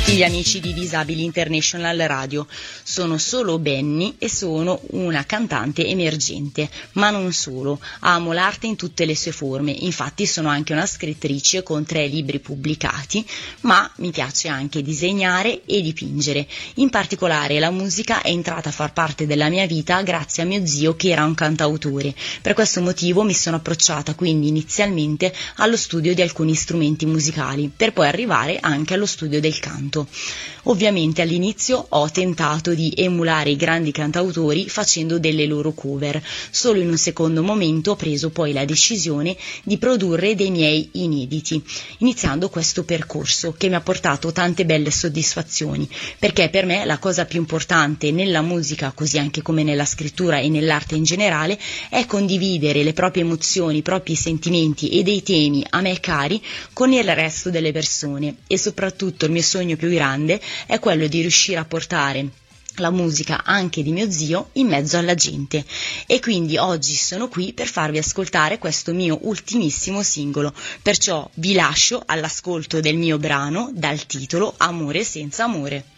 tutti gli amici di Disabili International Radio. Sono solo Benny e sono una cantante emergente, ma non solo. Amo l'arte in tutte le sue forme, infatti sono anche una scrittrice con 3 libri pubblicati, ma mi piace anche disegnare e dipingere. In particolare la musica è entrata a far parte della mia vita grazie a mio zio che era un cantautore. Per questo motivo mi sono approcciata quindi inizialmente allo studio di alcuni strumenti musicali, per poi arrivare anche allo studio del canto. Ovviamente all'inizio ho tentato di emulare i grandi cantautori facendo delle loro cover. Solo in un secondo momento ho preso poi la decisione di produrre dei miei inediti, iniziando questo percorso che mi ha portato tante belle soddisfazioni, perché per me la cosa più importante nella musica, così anche come nella scrittura e nell'arte in generale, è condividere le proprie emozioni, i propri sentimenti e dei temi a me cari con il resto delle persone. E soprattutto il mio sogno più grande è quello di riuscire a portare la musica anche di mio zio in mezzo alla gente, e quindi oggi sono qui per farvi ascoltare questo mio ultimissimo singolo, perciò vi lascio all'ascolto del mio brano dal titolo Amore senza amore.